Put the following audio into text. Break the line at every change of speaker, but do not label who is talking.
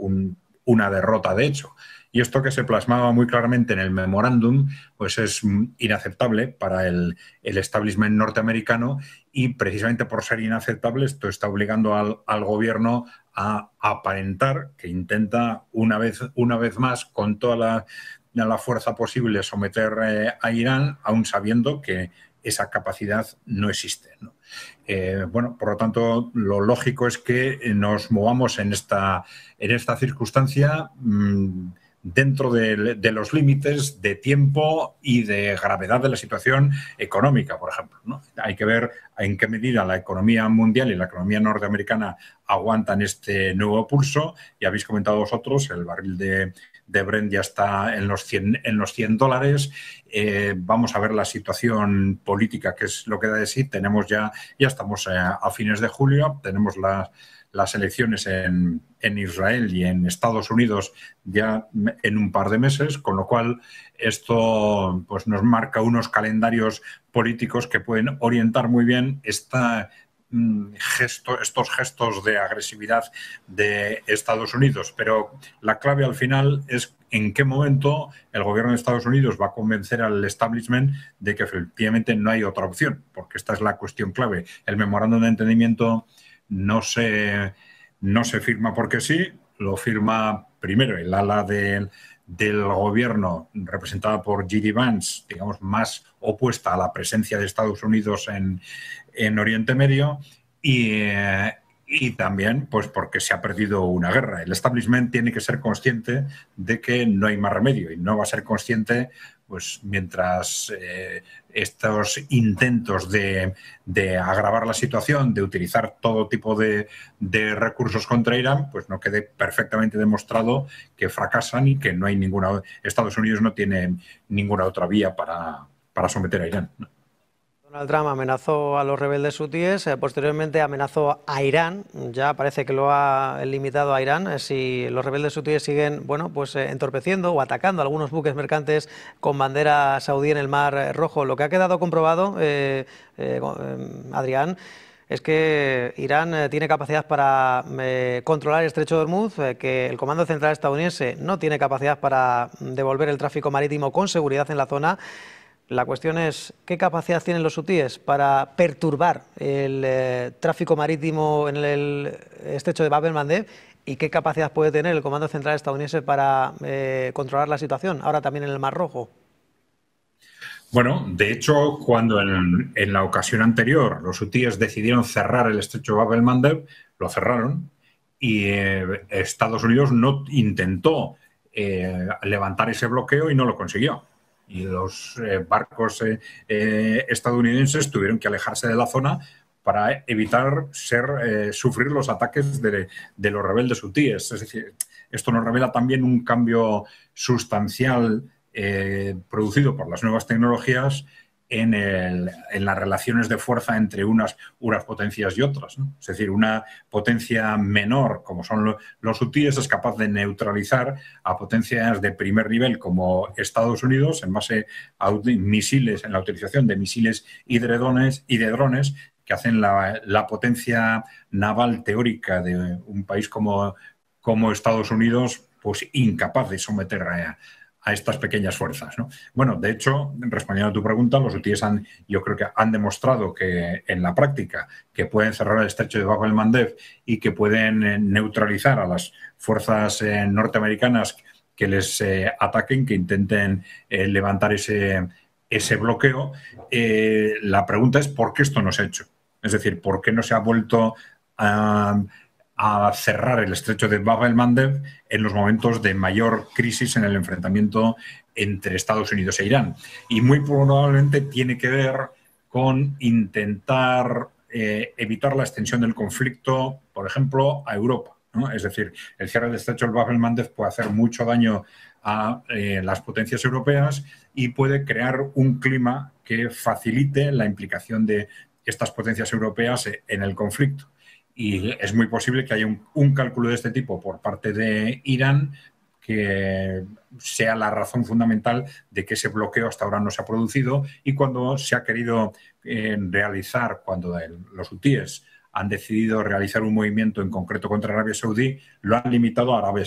una derrota de hecho. Y esto, que se plasmaba muy claramente en el memorándum, pues es inaceptable para el establishment norteamericano, y precisamente por ser inaceptable esto está obligando al gobierno a aparentar que intenta una vez más, con toda la fuerza posible, someter a Irán, aun sabiendo que esa capacidad no existe, ¿no? Bueno, por lo tanto, lo lógico es que nos movamos en esta circunstancia dentro de los límites de tiempo y de gravedad de la situación económica, por ejemplo, ¿no? Hay que ver en qué medida la economía mundial y la economía norteamericana aguantan este nuevo pulso. Ya habéis comentado vosotros, el barril de Brent ya está en los $100. Vamos a ver la situación política, que es lo que da de sí. Tenemos ya estamos a fines de julio, tenemos las elecciones en Israel y en Estados Unidos ya en un par de meses, con lo cual esto pues nos marca unos calendarios políticos que pueden orientar muy bien estos gestos de agresividad de Estados Unidos. Pero la clave al final es en qué momento el gobierno de Estados Unidos va a convencer al establishment de que efectivamente no hay otra opción, porque esta es la cuestión clave. El memorándum de entendimiento no se firma porque sí, lo firma primero el ala del gobierno, representada por J.D. Vance, digamos, más opuesta a la presencia de Estados Unidos en Oriente Medio, y también pues porque se ha perdido una guerra. El establishment tiene que ser consciente de que no hay más remedio, y no va a ser consciente pues mientras estos intentos de agravar la situación, de utilizar todo tipo de recursos contra Irán, pues no quede perfectamente demostrado que fracasan y que no hay Estados Unidos no tiene ninguna otra vía para someter a Irán, ¿no?
Donald Trump amenazó a los rebeldes hutíes, posteriormente amenazó a Irán, ya parece que lo ha limitado a Irán. Si los rebeldes hutíes siguen, bueno, pues entorpeciendo o atacando algunos buques mercantes con bandera saudí en el Mar Rojo, lo que ha quedado comprobado, Adrián, es que Irán tiene capacidad para controlar el estrecho de Hormuz, que el Comando Central estadounidense no tiene capacidad para devolver el tráfico marítimo con seguridad en la zona. La cuestión es, ¿qué capacidad tienen los hutíes para perturbar el tráfico marítimo en el estrecho de Bab el-Mandeb? ¿Y qué capacidad puede tener el Comando Central estadounidense para controlar la situación, ahora también en el Mar Rojo?
Bueno, de hecho, cuando en la ocasión anterior los hutíes decidieron cerrar el estrecho de Bab el-Mandeb, lo cerraron, y Estados Unidos no intentó levantar ese bloqueo y no lo consiguió. Y los barcos estadounidenses tuvieron que alejarse de la zona para evitar sufrir los ataques de los rebeldes hutíes. Es decir, esto nos revela también un cambio sustancial producido por las nuevas tecnologías en las relaciones de fuerza entre unas potencias y otras, ¿no? Es decir, una potencia menor, como son los hutíes, es capaz de neutralizar a potencias de primer nivel como Estados Unidos en base a misiles, en la utilización de misiles y de drones que hacen la potencia naval teórica de un país como Estados Unidos pues incapaz de someter a estas pequeñas fuerzas, ¿no? Bueno, de hecho, respondiendo a tu pregunta, los hutíes yo creo que han demostrado que en la práctica que pueden cerrar el estrecho de Bab el-Mandeb y que pueden neutralizar a las fuerzas norteamericanas que les ataquen, que intenten levantar ese bloqueo. La pregunta es ¿por qué esto no se ha hecho? Es decir, ¿por qué no se ha vuelto a cerrar el estrecho de Bab el-Mandeb en los momentos de mayor crisis en el enfrentamiento entre Estados Unidos e Irán? Y muy probablemente tiene que ver con intentar evitar la extensión del conflicto, por ejemplo, a Europa, ¿no? Es decir, el cierre del estrecho de Bab el-Mandeb puede hacer mucho daño a las potencias europeas y puede crear un clima que facilite la implicación de estas potencias europeas en el conflicto. Y es muy posible que haya un cálculo de este tipo por parte de Irán que sea la razón fundamental de que ese bloqueo hasta ahora no se ha producido, y cuando se ha querido realizar, cuando los hutíes han decidido realizar un movimiento en concreto contra Arabia Saudí, lo han limitado a Arabia